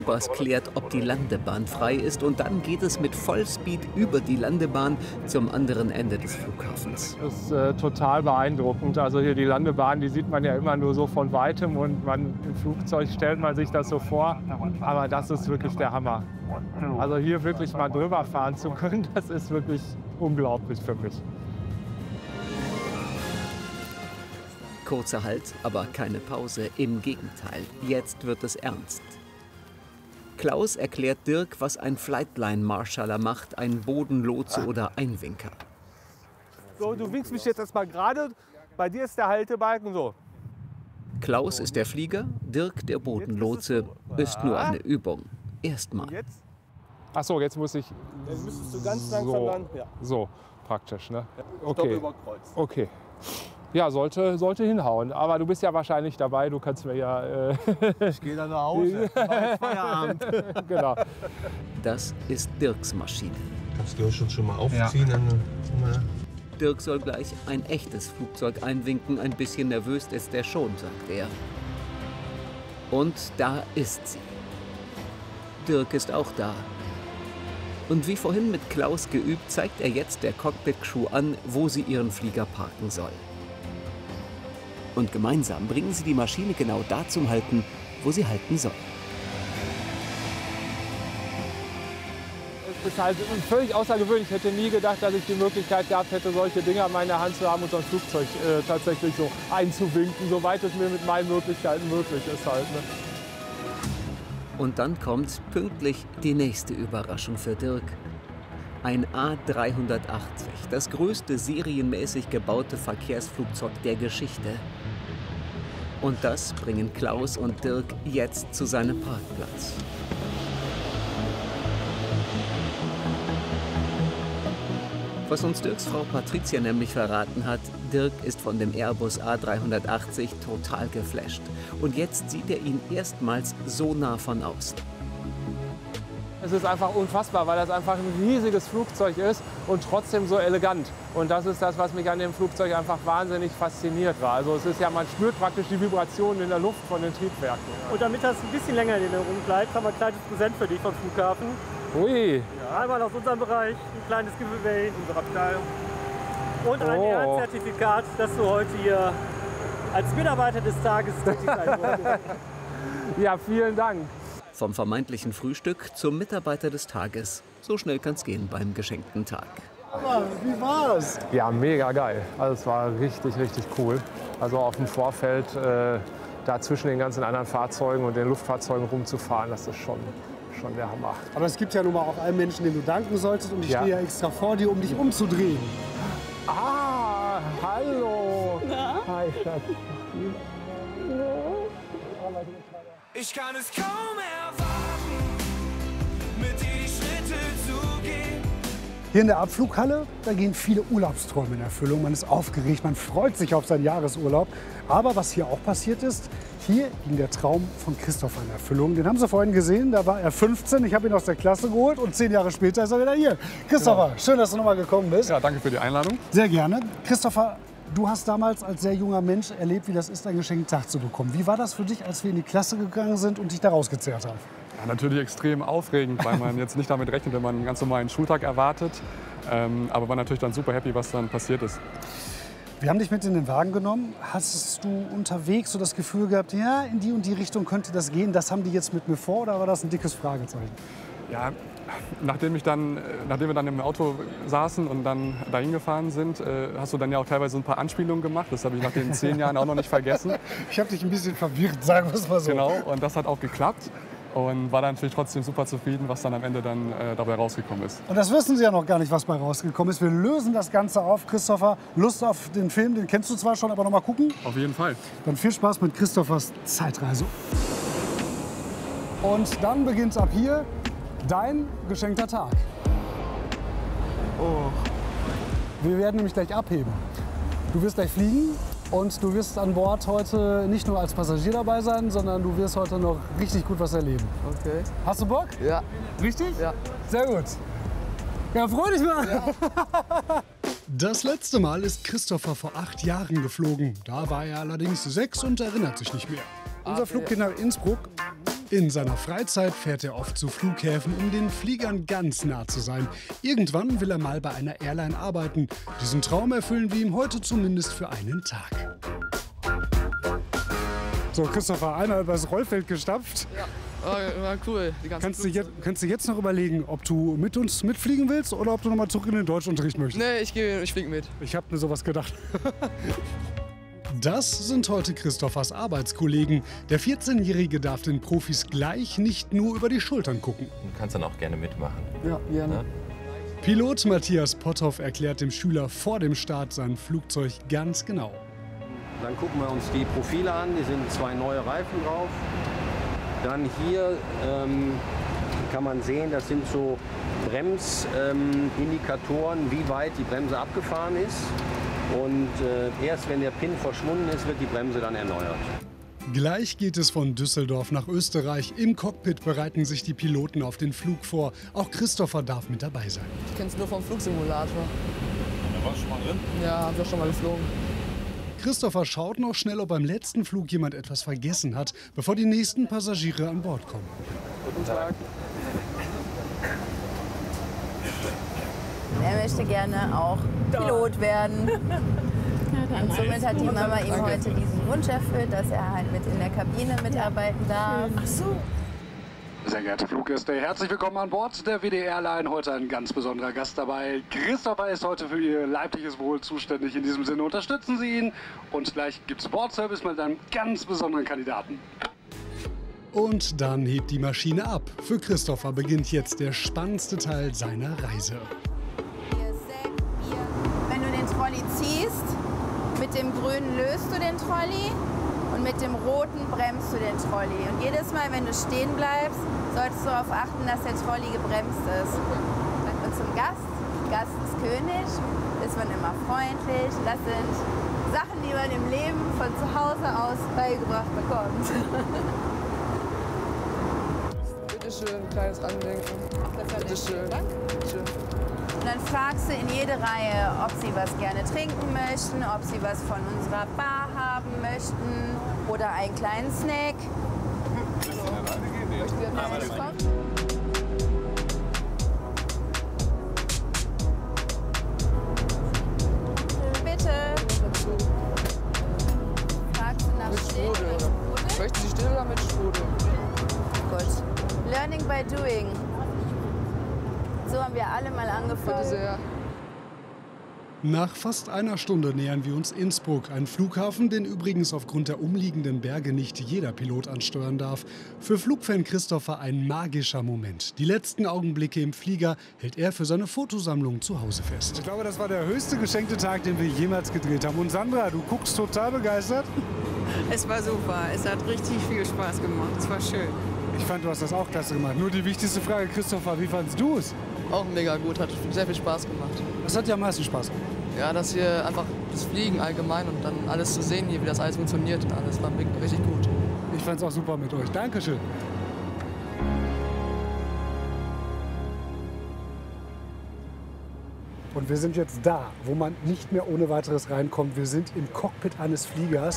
Bus klärt, ob die Landebahn frei ist, und dann geht es mit Vollspeed über die Landebahn zum anderen Ende des Flughafens. Das ist total beeindruckend. Also hier die Landebahn, die sieht man ja immer nur so von Weitem und im Flugzeug stellt man sich das so vor. Aber das ist wirklich der Hammer. Also hier wirklich mal drüber fahren zu können, das ist wirklich unglaublich für mich. Kurzer Halt, aber keine Pause. Im Gegenteil, jetzt wird es ernst. Klaus erklärt Dirk, was ein Flightline-Marshaller macht, ein Bodenlotse oder Einwinker. So, du winkst mich jetzt erstmal gerade. Bei dir ist der Haltebalken so. Klaus ist der Flieger, Dirk der Bodenlotse. Ist nur eine Übung. Erstmal. Ach so, jetzt muss ich. Dann müsstest du ganz langsam landen. Ja. So, praktisch, ne? Stopp über Kreuz. Okay. Ja, sollte hinhauen. Aber du bist ja wahrscheinlich dabei, du kannst mir ja... Ich gehe dann nach Hause, Feierabend. Genau. Das ist Dirks Maschine. Kannst du schon mal aufziehen? Ja. Dirk soll gleich ein echtes Flugzeug einwinken. Ein bisschen nervös ist er schon, sagt er. Und da ist sie. Dirk ist auch da. Und wie vorhin mit Klaus geübt, zeigt er jetzt der Cockpit-Crew an, wo sie ihren Flieger parken soll. Und gemeinsam bringen sie die Maschine genau da zum Halten, wo sie halten soll. Es ist halt völlig außergewöhnlich. Ich hätte nie gedacht, dass ich die Möglichkeit gehabt hätte, solche Dinger in meiner Hand zu haben und so ein Flugzeug tatsächlich so einzuwinken, soweit es mir mit meinen Möglichkeiten möglich ist halt. Ne? Und dann kommt pünktlich die nächste Überraschung für Dirk. Ein A380, das größte serienmäßig gebaute Verkehrsflugzeug der Geschichte. Und das bringen Klaus und Dirk jetzt zu seinem Parkplatz. Was uns Dirks Frau Patricia nämlich verraten hat, Dirk ist von dem Airbus A380 total geflasht. Und jetzt sieht er ihn erstmals so nah von außen. Es ist einfach unfassbar, weil das einfach ein riesiges Flugzeug ist und trotzdem so elegant. Und das ist das, was mich an dem Flugzeug einfach wahnsinnig fasziniert war. Also es ist ja, man spürt praktisch die Vibrationen in der Luft von den Triebwerken. Und damit das ein bisschen länger in Erinnerung bleibt, haben wir ein kleines Präsent für dich vom Flughafen. Ui! Ja, einmal aus unserem Bereich, ein kleines Giveaway in unserer Abteilung. Und ein Ehrenzertifikat, dass du heute hier als Mitarbeiter des Tages tätig sein wolltest. Ja, vielen Dank. Vom vermeintlichen Frühstück zum Mitarbeiter des Tages. So schnell kann's gehen beim geschenkten Tag. Aber wie war's? Ja, mega geil. Also es war richtig, richtig cool. Also auf dem Vorfeld da zwischen den ganzen anderen Fahrzeugen und den Luftfahrzeugen rumzufahren, das ist schon der Hammer. Aber es gibt ja nun mal auch einen Menschen, dem du danken solltest. Und ich stehe ja extra vor dir, um dich umzudrehen. Ah, hallo. Na? Hi, Schatz. Ich kann es kaum erwarten, mit dir die Schritte zu gehen. Hier in der Abflughalle, da gehen viele Urlaubsträume in Erfüllung. Man ist aufgeregt, man freut sich auf seinen Jahresurlaub. Aber was hier auch passiert ist, hier ging der Traum von Christopher in Erfüllung. Den haben Sie vorhin gesehen, da war er 15. Ich habe ihn aus der Klasse geholt und 10 Jahre später ist er wieder hier. Christopher, genau. Schön, dass du nochmal gekommen bist. Ja, danke für die Einladung. Sehr gerne. Christopher, du hast damals als sehr junger Mensch erlebt, wie das ist, einen geschenkten Tag zu bekommen. Wie war das für dich, als wir in die Klasse gegangen sind und dich da rausgezerrt haben? Ja, natürlich extrem aufregend, weil man jetzt nicht damit rechnet, wenn man einen ganz normalen Schultag erwartet. Aber war natürlich dann super happy, was dann passiert ist. Wir haben dich mit in den Wagen genommen. Hast du unterwegs so das Gefühl gehabt, ja, in die und die Richtung könnte das gehen, das haben die jetzt mit mir vor, oder war das ein dickes Fragezeichen? Ja, nachdem wir dann im Auto saßen und dann dahin gefahren sind, hast du dann ja auch teilweise ein paar Anspielungen gemacht. Das habe ich nach den 10 Jahren auch noch nicht vergessen. Ich habe dich ein bisschen verwirrt, sagen wir es mal so. Genau, und das hat auch geklappt. Und war dann natürlich trotzdem super zufrieden, was dann am Ende dann dabei rausgekommen ist. Und das wissen Sie ja noch gar nicht, was bei rausgekommen ist. Wir lösen das Ganze auf. Christopher, Lust auf den Film, den kennst du zwar schon, aber noch mal gucken? Auf jeden Fall. Dann viel Spaß mit Christophers Zeitreise. Und dann beginnt ab hier dein geschenkter Tag. Oh. Wir werden nämlich gleich abheben. Du wirst gleich fliegen. Und du wirst an Bord heute nicht nur als Passagier dabei sein, sondern du wirst heute noch richtig gut was erleben. Okay. Hast du Bock? Ja. Richtig? Ja. Sehr gut. Ja, freu dich mal. Ja. Das letzte Mal ist Christopher vor 8 Jahren geflogen. Da war er allerdings 6 und erinnert sich nicht mehr. Unser Flug geht nach Innsbruck. In seiner Freizeit fährt er oft zu Flughäfen, um den Fliegern ganz nah zu sein. Irgendwann will er mal bei einer Airline arbeiten. Diesen Traum erfüllen wir ihm heute zumindest für einen Tag. So, Christopher, einmal übers Rollfeld gestapft. Ja, war cool. Die ganze Kannst du jetzt noch überlegen, ob du mit uns mitfliegen willst oder ob du nochmal zurück in den Deutschunterricht möchtest? Nee, ich fliege mit. Ich habe mir sowas gedacht. Das sind heute Christophers Arbeitskollegen. Der 14-Jährige darf den Profis gleich nicht nur über die Schultern gucken. Du kannst dann auch gerne mitmachen. Ja, gerne. Ja? Pilot Matthias Potthoff erklärt dem Schüler vor dem Start sein Flugzeug ganz genau. Dann gucken wir uns die Profile an, die sind 2 neue Reifen drauf. Dann hier kann man sehen, das sind so Bremsindikatoren, wie weit die Bremse abgefahren ist. Und erst wenn der Pin verschwunden ist, wird die Bremse dann erneuert. Gleich geht es von Düsseldorf nach Österreich. Im Cockpit bereiten sich die Piloten auf den Flug vor. Auch Christopher darf mit dabei sein. Ich kenne es nur vom Flugsimulator. Da warst du schon mal drin? Ja, haben wir schon mal geflogen. Christopher schaut noch schnell, ob beim letzten Flug jemand etwas vergessen hat, bevor die nächsten Passagiere an Bord kommen. Guten Tag. Er möchte gerne auch Pilot werden. Und somit hat die Mama ihm heute diesen Wunsch erfüllt, dass er halt mit in der Kabine mitarbeiten darf. Ach so. Sehr geehrte Fluggäste, herzlich willkommen an Bord der WDR Airline. Heute ein ganz besonderer Gast dabei. Christopher ist heute für Ihr leibliches Wohl zuständig. In diesem Sinne unterstützen Sie ihn. Und gleich gibt es Bordservice mit einem ganz besonderen Kandidaten. Und dann hebt die Maschine ab. Für Christopher beginnt jetzt der spannendste Teil seiner Reise. Wenn du den Trolley ziehst, mit dem grünen löst du den Trolley und mit dem roten bremst du den Trolley. Und jedes Mal, wenn du stehen bleibst, solltest du darauf achten, dass der Trolley gebremst ist. Und zum Gast, Gast ist König, ist man immer freundlich. Das sind Sachen, die man im Leben von zu Hause aus beigebracht bekommt. Bitte schön, kleines Andenken. Bitte schön. Danke. Und dann fragst du in jede Reihe, ob sie was gerne trinken möchten, ob sie was von unserer Bar haben möchten oder einen kleinen Snack. Bitte. Fragst du nach Still oder Sprudel? Möchten Sie still oder mit Sprudel? Gut. Learning by doing. So haben wir alle mal angefangen. Bitte sehr. Nach fast einer Stunde nähern wir uns Innsbruck, ein Flughafen, den übrigens aufgrund der umliegenden Berge nicht jeder Pilot ansteuern darf. Für Flugfan Christopher ein magischer Moment. Die letzten Augenblicke im Flieger hält er für seine Fotosammlung zu Hause fest. Ich glaube, das war der höchste geschenkte Tag, den wir jemals gedreht haben. Und Sandra, du guckst total begeistert. Es war super, es hat richtig viel Spaß gemacht, es war schön. Ich fand, du hast das auch klasse gemacht. Nur die wichtigste Frage, Christopher, wie fandest du es? Auch mega gut, hat sehr viel Spaß gemacht. Was hat dir am meisten Spaß gemacht? Ja, dass hier einfach das Fliegen allgemein und dann alles zu sehen hier, wie das alles funktioniert und alles war richtig gut. Ich fand es auch super mit euch. Dankeschön. Und wir sind jetzt da, wo man nicht mehr ohne weiteres reinkommt. Wir sind im Cockpit eines Fliegers.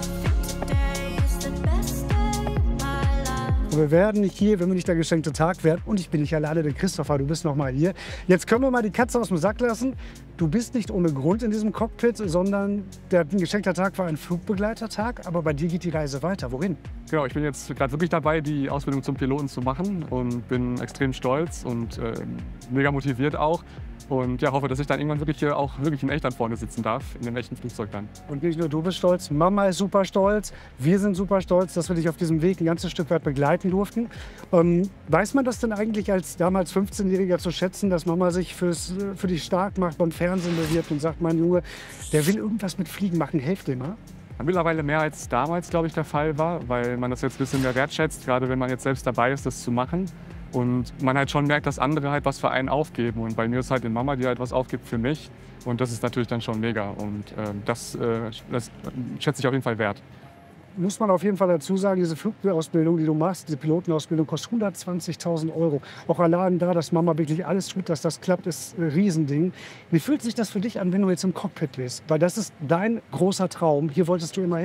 Und wir werden nicht hier, wenn wir nicht der geschenkte Tag werden. Und ich bin nicht alleine, denn Christopher, du bist noch mal hier. Jetzt können wir mal die Katze aus dem Sack lassen. Du bist nicht ohne Grund in diesem Cockpit, sondern der geschenkte Tag war ein Flugbegleitertag. Aber bei dir geht die Reise weiter. Wohin? Genau, ich bin jetzt gerade wirklich dabei, die Ausbildung zum Piloten zu machen und bin extrem stolz und mega motiviert auch. Und ja, hoffe, dass ich dann irgendwann wirklich hier auch wirklich in echt dann vorne sitzen darf, in dem echten Flugzeug dann. Und nicht nur du bist stolz, Mama ist super stolz, wir sind super stolz, dass wir dich auf diesem Weg ein ganzes Stück weit begleiten durften. Weiß man das denn eigentlich als damals 15-Jähriger zu schätzen, dass Mama sich für dich stark macht, beim Fernsehen bewirbt und sagt, mein Junge, der will irgendwas mit Fliegen machen, helft dem mal? Mittlerweile mehr als damals, glaube ich, der Fall war, weil man das jetzt ein bisschen mehr wertschätzt, gerade wenn man jetzt selbst dabei ist, das zu machen. Und man halt schon merkt, dass andere halt was für einen aufgeben. Und bei mir ist halt die Mama, die halt was aufgibt für mich. Und das ist natürlich dann schon mega. Und das schätze ich auf jeden Fall wert. Muss man auf jeden Fall dazu sagen, diese Flugausbildung, die du machst, diese Pilotenausbildung, kostet 120.000 €. Auch allein da, dass Mama wirklich alles tut, dass das klappt, ist ein Riesending. Wie fühlt sich das für dich an, wenn du jetzt im Cockpit bist? Weil das ist dein großer Traum. Hier wolltest du immer hin.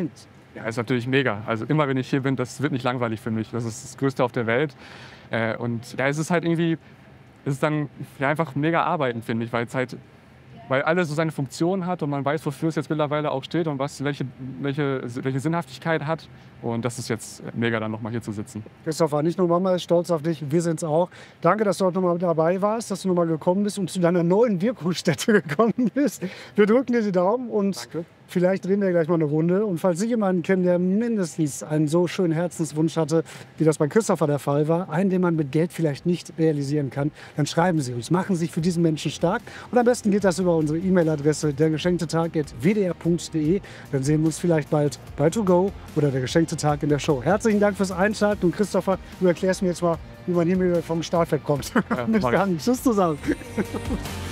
Ja, ist natürlich mega. Also immer, wenn ich hier bin, das wird nicht langweilig für mich. Das ist das Größte auf der Welt. Und ja, es ist halt irgendwie, es ist dann ja, einfach mega arbeiten, finde ich, weil alles so seine Funktion hat und man weiß, wofür es jetzt mittlerweile auch steht und welche Sinnhaftigkeit hat. Und das ist jetzt mega, dann nochmal hier zu sitzen. Christopher, nicht nur Mama ist stolz auf dich, wir sind es auch. Danke, dass du heute nochmal dabei warst, dass du nochmal gekommen bist und zu deiner neuen Wirkungsstätte gekommen bist. Wir drücken dir die Daumen und Danke. Vielleicht drehen wir gleich mal eine Runde. Und falls Sie jemanden kennen, der mindestens einen so schönen Herzenswunsch hatte, wie das bei Christopher der Fall war, einen, den man mit Geld vielleicht nicht realisieren kann, dann schreiben Sie uns, machen Sie sich für diesen Menschen stark. Und am besten geht das über unsere E-Mail-Adresse dergeschenktetag@wdr.de. Dann sehen wir uns vielleicht bald bei To Go oder der geschenkte Tag in der Show. Herzlichen Dank fürs Einschalten. Und Christopher, du erklärst mir jetzt mal, wie man hier vom Start wegkommt. Ja, bis dann. Tschüss zusammen.